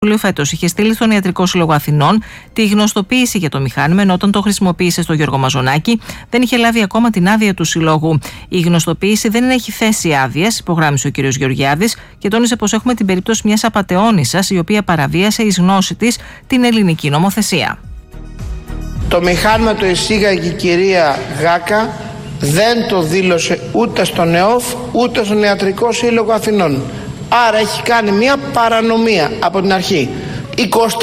Φέτος είχε στείλει στον Ιατρικό Σύλλογο Αθηνών τη γνωστοποίηση για το μηχάνημα, ενώ όταν το χρησιμοποίησε στο Γιώργο Μαζονάκη δεν είχε λάβει ακόμα την άδεια του Συλλόγου. Η γνωστοποίηση δεν έχει θέση άδειας, υπογράμμισε ο κ. Γεωργιάδης και τόνισε πως έχουμε την περίπτωση μιας απατεώνισσας η οποία παραβίασε εις γνώση της την ελληνική νομοθεσία. Το μηχάνημα το εισήγαγε η κυρία Γάκα, δεν το δήλωσε ούτε στον ΕΟΦ ούτε στον Ιατρικό Σύλλογο Αθηνών. Άρα έχει κάνει μια παρανομία από την αρχή. 23/7/26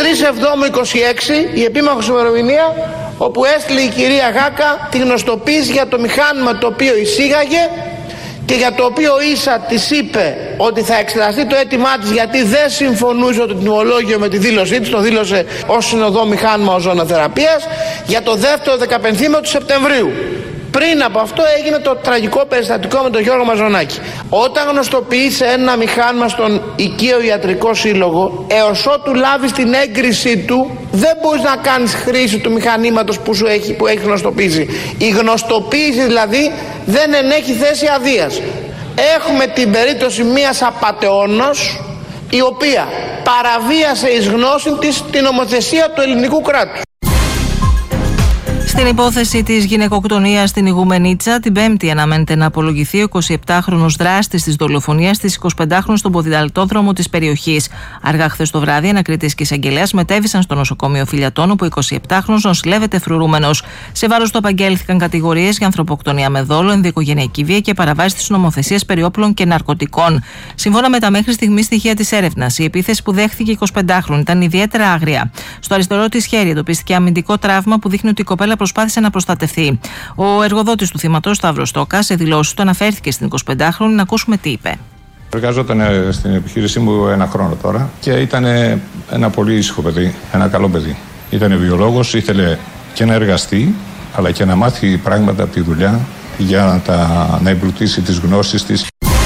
η επίμαχος ημερομηνία όπου έστειλε η κυρία Γάκα τη γνωστοποίηση για το μηχάνημα το οποίο εισήγαγε και για το οποίο ίσα της είπε ότι θα εξεταστεί το αίτημά της γιατί δεν συμφωνούσε το τιμολόγιο με τη δήλωσή της, το δήλωσε ως συνοδό μηχάνημα οζονοθεραπείας για το δεύτερο 15ήμερο του Σεπτεμβρίου. Πριν από αυτό έγινε το τραγικό περιστατικό με τον Γιώργο Μαζονάκη. Όταν γνωστοποιείς ένα μηχάνημα στον οικείο Ιατρικό Σύλλογο, έως ότου λάβεις την έγκρισή του, δεν μπορείς να κάνεις χρήση του μηχανήματος που έχει γνωστοποιήσει. Η γνωστοποίηση δηλαδή δεν ενέχει θέση αδείας. Έχουμε την περίπτωση μιας απατεώνος, η οποία παραβίασε εις γνώση της την νομοθεσία του ελληνικού κράτους. Στην υπόθεση της γυναικοκτονίας στην Ιγουμενίτσα, την Πέμπτη αναμένεται να απολογηθεί ο 27χρονος δράστης της δολοφονίας της 25χρονης στον ποδηλατόδρομο της περιοχής. Αργά χθες το βράδυ, ανακριτής και εισαγγελέας μετέβησαν στο νοσοκομείο Φιλιατών, όπου ο 27χρονος νοσηλεύεται φρουρούμενος. Σε βάρος του απαγγέλθηκαν κατηγορίες για ανθρωποκτονία με δόλο, ενδοοικογενειακή βία και παραβάσεις της νομοθεσίας περί όπλων και ναρκωτικών. Σύμφωνα με τα μέχρι στιγμής στοιχεία της έρευνας, η επίθεση που δέχθηκε η 25χρονη ήταν ιδιαίτερα άγρια. Στο αριστερό της χέρι εντοπίστηκε αμυντικό τραύμα που δείχνει ότι η κοπέλα προσπάθησε να προστατευτεί. Ο εργοδότης του θύματος, Σταύρος Τόκας, σε δηλώσεις του αναφέρθηκε στην 25χρονη. Να ακούσουμε τι είπε. Εργαζόταν στην επιχείρησή μου 1 χρόνο τώρα και ήταν ένα πολύ ήσυχο παιδί, ένα καλό παιδί. Ήταν βιολόγος, ήθελε και να εργαστεί, αλλά και να μάθει πράγματα από τη δουλειά για να εμπλουτίσει τις γνώσεις της.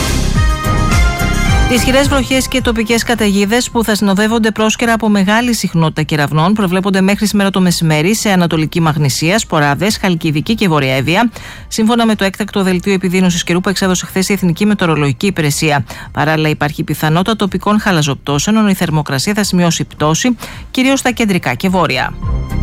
Ισχυρές βροχές και τοπικές καταιγίδες που θα συνοδεύονται πρόσκαιρα από μεγάλη συχνότητα κεραυνών προβλέπονται μέχρι σήμερα το μεσημέρι σε Ανατολική Μαγνησία, Σποράδες, Χαλκιδική και Βορεια Εύβοια, σύμφωνα με το έκτακτο δελτίο επιδείνωσης καιρού που εξέδωσε χθες η Εθνική Μετεωρολογική Υπηρεσία. Παράλληλα, υπάρχει πιθανότητα τοπικών χαλαζοπτώσεων, ενώ η θερμοκρασία θα σημειώσει πτώση, κυρίως στα κεντρικά και βόρεια.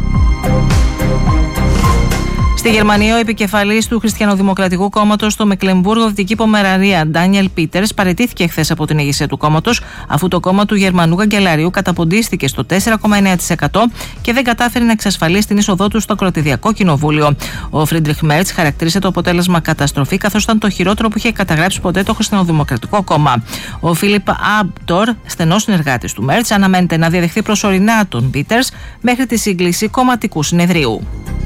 Στη Γερμανία, ο επικεφαλής του Χριστιανοδημοκρατικού Κόμματος στο Μεκλεμβούργο, Δυτική Πομερανία, Ντάνιελ Πίτερς, παραιτήθηκε χθες από την ηγεσία του κόμματος, αφού το κόμμα του Γερμανού Καγκελαρίου καταποντίστηκε στο 4,9% και δεν κατάφερε να εξασφαλίσει την είσοδό του στο Κρατηδιακό Κοινοβούλιο. Ο Φρίντριχ Μέρτς χαρακτήρισε το αποτέλεσμα καταστροφή, καθώς ήταν το χειρότερο που είχε καταγράψει ποτέ το Χριστιανοδημοκρατικό Κόμμα. Ο Φίλιπ Άμπτορ, στενός συνεργάτης του Μέρτς, αναμένεται να διαδεχθεί προσωρινά τον Πίτερς μέχρι τη σύγκληση κομματικού συνεδρίου.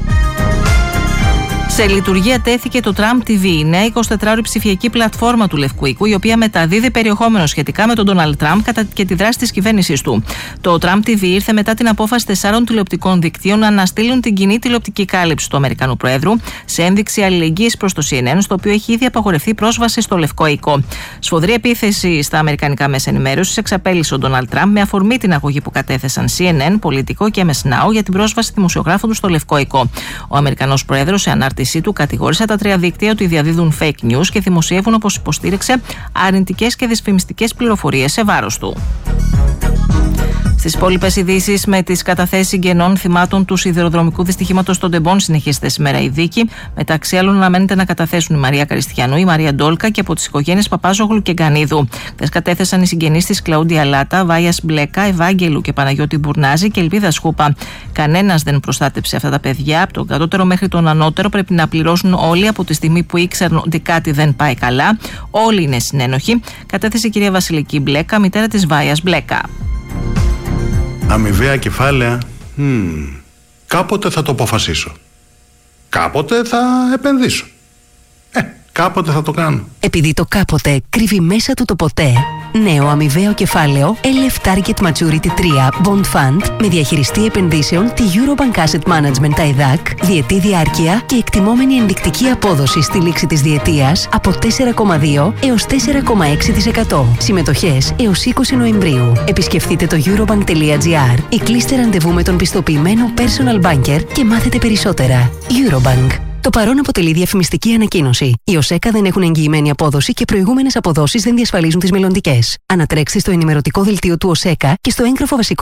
Σε λειτουργία τέθηκε το Trump TV, η νέα 24ωρη ψηφιακή πλατφόρμα του Λευκού Οίκου, η οποία μεταδίδει περιεχόμενο σχετικά με τον Ντόναλντ Τραμπ και τη δράση της κυβέρνησής του. Το Trump TV ήρθε μετά την απόφαση 4 τηλεοπτικών δικτύων να αναστείλουν την κοινή τηλεοπτική κάλυψη του Αμερικανού Προέδρου, σε ένδειξη αλληλεγγύης προς το CNN, στο οποίο έχει ήδη απαγορευτεί πρόσβαση στο Λευκό Οίκο. Σφοδρή επίθεση στα αμερικανικά μέσα ενημέρωσης εξαπέλυσε ο Ντόναλντ Τραμπ με αφορμή την αγωγή που κατέθεσαν CNN, Πολιτικό και MS Now για την πρόσβαση δημοσιογράφων του στο Λευκό Οίκο. Ο Αμερικανός Πρόεδρος, σε ανάρτηση του, κατηγόρησε τα 3 δίκτυα ότι διαδίδουν fake news και δημοσιεύουν, όπως υποστήριξε, αρνητικές και δυσφημιστικές πληροφορίες σε βάρος του. Στις υπόλοιπες ειδήσεις, με τις καταθέσεις συγγενών θυμάτων του σιδηροδρομικού δυστυχήματος των Τεμπών, συνεχίζεται σήμερα η δίκη. Μεταξύ άλλων, αναμένεται να καταθέσουν η Μαρία Καριστιανού, η Μαρία Ντόλκα και από τις οικογένειες Παπάζογλου και Γκανίδου. Χθες κατέθεσαν οι συγγενείς της Κλαούντια Λάτα, Βάιας Μπλέκα, Ευάγγελου και Παναγιώτη Μπουρνάζη και Ελπίδα Σχούπα. Κανένας δεν προστάτεψε αυτά τα παιδιά. Από τον κατώτερο μέχρι τον ανώτερο πρέπει να πληρώσουν όλοι από τη στιγμή που ήξεραν ότι κάτι δεν πάει καλά. Όλοι είναι συνένοχοι. Κατέθεσε η κυρία Βασιλική Μπλέκα, μητέρα της Βάιας Μπλέκα. Αμοιβαία κεφάλαια, κάποτε θα το αποφασίσω. Κάποτε θα επενδύσω. Κάποτε θα το κάνω. Επειδή το κάποτε κρύβει μέσα του το ποτέ, νέο αμοιβαίο κεφάλαιο LF Target Maturity 3 Bond Fund με διαχειριστή επενδύσεων τη Eurobank Asset Management TAIDAC, διετή διάρκεια και εκτιμόμενη ενδεικτική απόδοση στη λήξη της διετίας από 4,2 έως 4,6%. Συμμετοχές έως 20 Νοεμβρίου. Επισκεφτείτε το eurobank.gr ή κλείστε ραντεβού με τον πιστοποιημένο personal banker και μάθετε περισσότερα. Eurobank. Το παρόν αποτελεί διαφημιστική ανακοίνωση. Οι ΟΣΕΚΑ δεν έχουν εγγυημένη απόδοση και προηγούμενες αποδόσεις δεν διασφαλίζουν τις μελλοντικές. Ανατρέξτε στο ενημερωτικό δελτίο του ΟΣΕΚΑ και στο έγγραφο βασικό